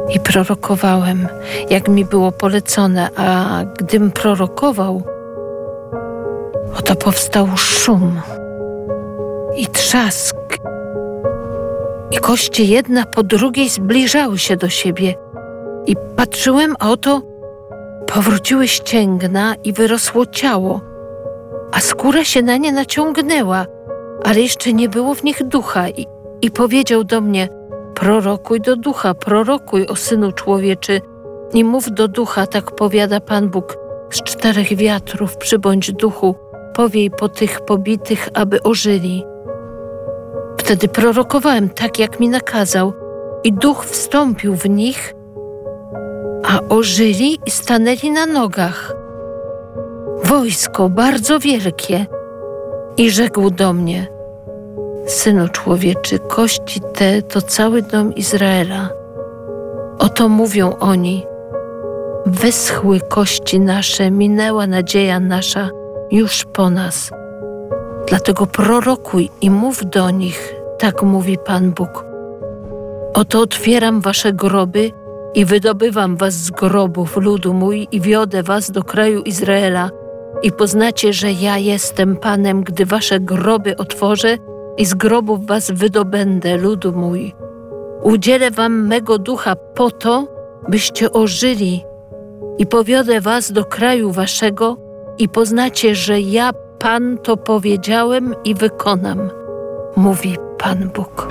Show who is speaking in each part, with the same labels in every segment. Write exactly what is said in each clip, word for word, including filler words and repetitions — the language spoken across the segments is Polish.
Speaker 1: I prorokowałem, jak mi było polecone, a gdym prorokował, oto powstał szum i trzask, i kości jedna po drugiej zbliżały się do siebie. I patrzyłem, a oto powróciły ścięgna i wyrosło ciało, a skóra się na nie naciągnęła, ale jeszcze nie było w nich ducha. I, i powiedział do mnie: prorokuj do ducha, prorokuj, o synu człowieczy, i mów do ducha, tak powiada Pan Bóg, z czterech wiatrów przybądź duchu, powiej po tych pobitych, aby ożyli. Wtedy prorokowałem tak, jak mi nakazał, i duch wstąpił w nich, a ożyli i stanęli na nogach. Wojsko bardzo wielkie. I rzekł do mnie: synu człowieczy, kości te to cały dom Izraela. Oto mówią oni: wyschły kości nasze, minęła nadzieja nasza już po nas. Dlatego prorokuj i mów do nich, tak mówi Pan Bóg. Oto otwieram wasze groby i wydobywam was z grobów, ludu mój, i wiodę was do kraju Izraela. I poznacie, że ja jestem Panem, gdy wasze groby otworzę i z grobów was wydobędę, ludu mój. Udzielę wam mego ducha po to, byście ożyli, i powiodę was do kraju waszego i poznacie, że ja, Pan, to powiedziałem i wykonam, mówi Pan Bóg.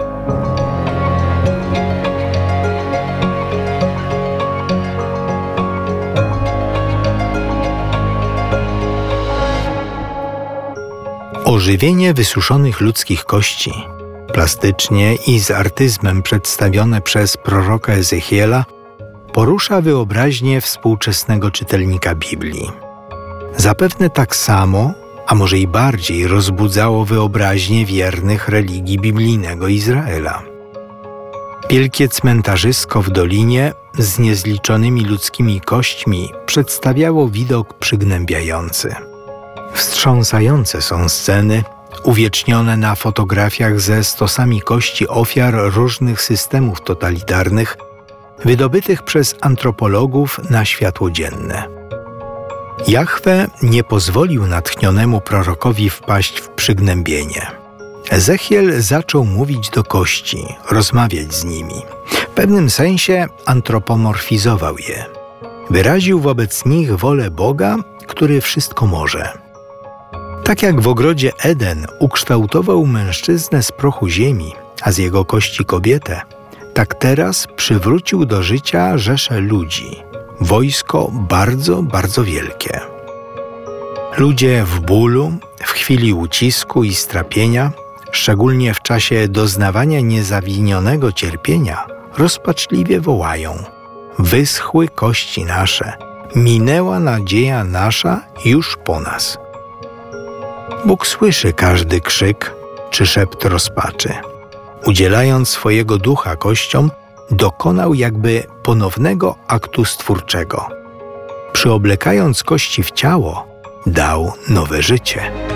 Speaker 2: Ożywienie wysuszonych ludzkich kości, plastycznie i z artyzmem przedstawione przez proroka Ezechiela, porusza wyobraźnię współczesnego czytelnika Biblii. Zapewne tak samo, a może i bardziej, rozbudzało wyobraźnię wiernych religii biblijnego Izraela. Wielkie cmentarzysko w dolinie z niezliczonymi ludzkimi kośćmi przedstawiało widok przygnębiający. Wstrząsające są sceny, uwiecznione na fotografiach ze stosami kości ofiar różnych systemów totalitarnych, wydobytych przez antropologów na światło dzienne. Jahwe nie pozwolił natchnionemu prorokowi wpaść w przygnębienie. Ezechiel zaczął mówić do kości, rozmawiać z nimi. W pewnym sensie antropomorfizował je. Wyraził wobec nich wolę Boga, który wszystko może. Tak jak w ogrodzie Eden ukształtował mężczyznę z prochu ziemi, a z jego kości kobietę, tak teraz przywrócił do życia rzeszę ludzi, wojsko bardzo, bardzo wielkie. Ludzie w bólu, w chwili ucisku i strapienia, szczególnie w czasie doznawania niezawinionego cierpienia, rozpaczliwie wołają: wyschły kości nasze, minęła nadzieja nasza już po nas. Bóg słyszy każdy krzyk czy szept rozpaczy. Udzielając swojego ducha kościom, dokonał jakby ponownego aktu stwórczego. Przyoblekając kości w ciało, dał nowe życie.